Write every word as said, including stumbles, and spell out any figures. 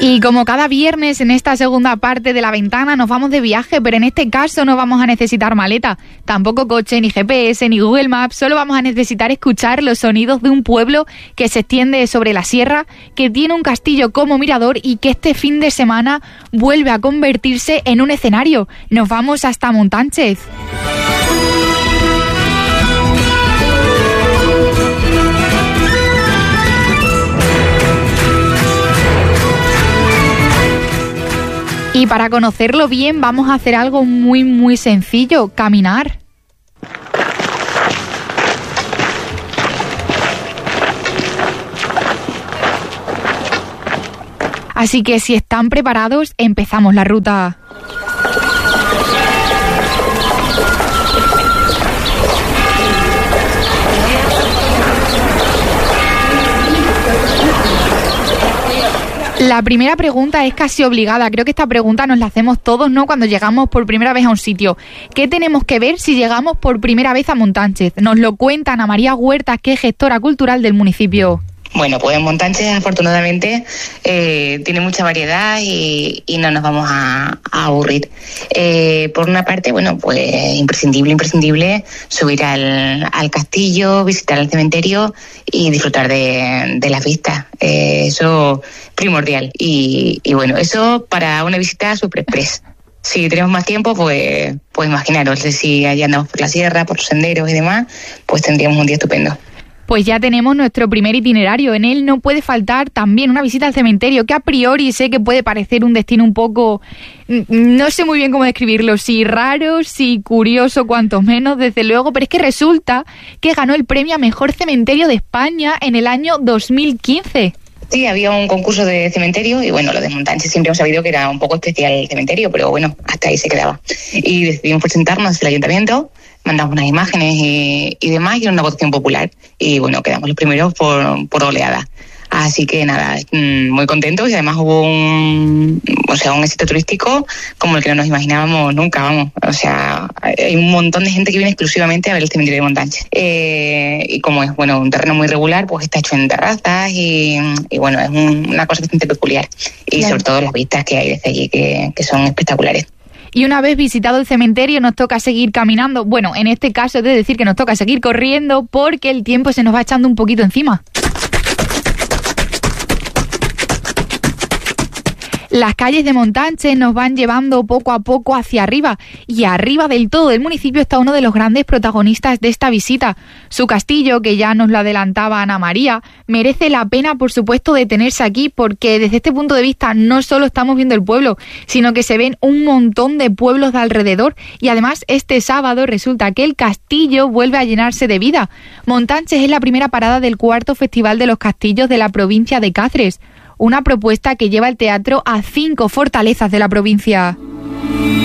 Y como cada viernes en esta segunda parte de La Ventana nos vamos de viaje, pero en este caso no vamos a necesitar maleta, tampoco coche, ni G P S, ni Google Maps, solo vamos a necesitar escuchar los sonidos de un pueblo que se extiende sobre la sierra, que tiene un castillo como mirador y que este fin de semana vuelve a convertirse en un escenario. Nos vamos hasta Montánchez. Y para conocerlo bien vamos a hacer algo muy muy sencillo, caminar. Así que si están preparados, empezamos la ruta. La primera pregunta es casi obligada. Creo que esta pregunta nos la hacemos todos, ¿no?, cuando llegamos por primera vez a un sitio. ¿Qué tenemos que ver si llegamos por primera vez a Montánchez? Nos lo cuenta Ana María Huertas, que es gestora cultural del municipio. Bueno, pues Montánchez afortunadamente eh, tiene mucha variedad y, y no nos vamos a, a aburrir. Eh, por una parte, bueno, pues imprescindible, imprescindible subir al, al castillo, visitar el cementerio y disfrutar de, de las vistas. Eh, eso primordial. Y, y bueno, eso para una visita super express. Si tenemos más tiempo, pues, pues imaginaros, si allá andamos por la sierra, por los senderos y demás, pues tendríamos un día estupendo. Pues ya tenemos nuestro primer itinerario. En él no puede faltar también una visita al cementerio, que a priori sé que puede parecer un destino un poco... No sé muy bien cómo describirlo, si raro, si curioso, cuanto menos, desde luego, pero es que resulta que ganó el premio a Mejor Cementerio de España en el año dos mil quince. Sí, había un concurso de cementerio y bueno, lo de Montánchez siempre hemos sabido que era un poco especial el cementerio, pero bueno, hasta ahí se quedaba. Y decidimos presentarnos al ayuntamiento, mandamos unas imágenes y, y demás, y era una votación popular. Y bueno, quedamos los primeros por, por oleada. Así que nada, muy contentos y además hubo un, o sea, un éxito turístico como el que no nos imaginábamos nunca, vamos. O sea, hay un montón de gente que viene exclusivamente a ver el cementerio de Montánchez. Eh, y como es, bueno, un terreno muy regular, pues está hecho en terrazas y, y bueno, es un, una cosa bastante peculiar. Y claro, sobre todo las vistas que hay desde allí, que, que son espectaculares. Y una vez visitado el cementerio nos toca seguir caminando. Bueno, en este caso es de decir que nos toca seguir corriendo porque el tiempo se nos va echando un poquito encima. Las calles de Montánchez nos van llevando poco a poco hacia arriba y arriba del todo del municipio está uno de los grandes protagonistas de esta visita. Su castillo, que ya nos lo adelantaba Ana María, merece la pena, por supuesto, detenerse aquí porque desde este punto de vista no solo estamos viendo el pueblo, sino que se ven un montón de pueblos de alrededor y además este sábado resulta que el castillo vuelve a llenarse de vida. Montánchez es la primera parada del cuarto Festival de los Castillos de la provincia de Cáceres. Una propuesta que lleva el teatro a cinco fortalezas de la provincia.